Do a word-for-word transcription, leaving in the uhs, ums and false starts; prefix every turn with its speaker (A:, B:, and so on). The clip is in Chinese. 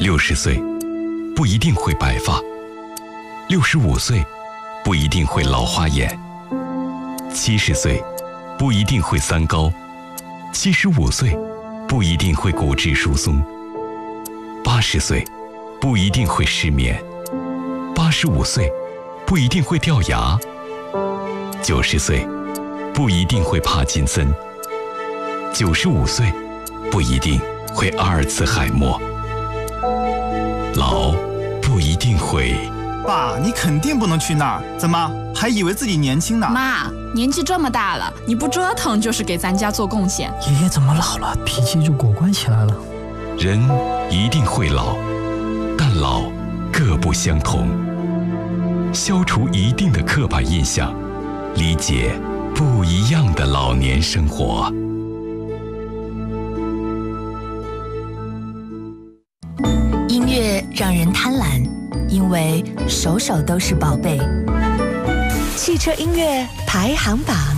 A: 六十岁不一定会白发，六十五岁不一定会老花眼，七十岁不一定会三高，七十五岁不一定会骨质疏松，八十岁不一定会失眠，八十五岁不一定会掉牙，九十岁不一定会帕金森，九十五岁不一定会阿尔茨海默。老不一定会。
B: 爸，你肯定不能去那儿，怎么还以为自己年轻呢？
C: 妈，年纪这么大了，你不折腾就是给咱家做贡献。
D: 爷爷怎么老了，脾气就果断起来了？
A: 人一定会老，但老各不相同。消除一定的刻板印象，理解不一样的老年生活。
E: 音乐让人贪婪，因为首首都是宝贝。汽车音乐排行榜。